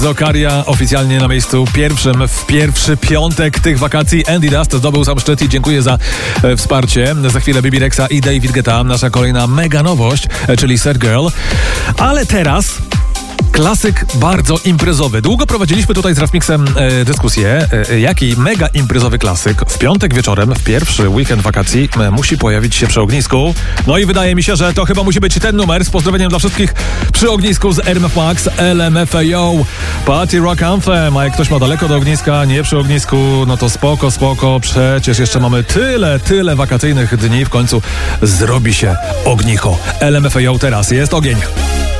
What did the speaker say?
Zokaria oficjalnie na miejscu pierwszym w pierwszy piątek tych wakacji. Andy Dust zdobył sam szczyt i dziękuję za wsparcie. Za chwilę Bibi Rexa i David Guetta, nasza kolejna mega nowość, czyli Sad Girl. Ale teraz klasyk bardzo imprezowy. Długo prowadziliśmy tutaj z Rafmixem dyskusję, jaki mega imprezowy klasyk w piątek wieczorem, w pierwszy weekend wakacji musi pojawić się przy ognisku. No i wydaje mi się, że to chyba musi być ten numer. Z pozdrowieniem dla wszystkich przy ognisku z RMF Max, LMFAO, Party Rock Anthem. A jak ktoś ma daleko do ogniska, nie przy ognisku, no to spoko. Przecież jeszcze mamy tyle wakacyjnych dni. W końcu zrobi się ognicho. LMFAO teraz jest ogień.